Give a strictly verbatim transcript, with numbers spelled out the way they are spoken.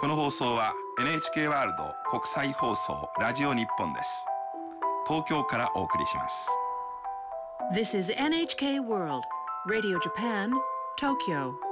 この放送は エヌエイチケー ワールド国際放送ラジオ日本です。東京からお送りします。 This is エヌエイチケー World Radio Japan, Tokyo.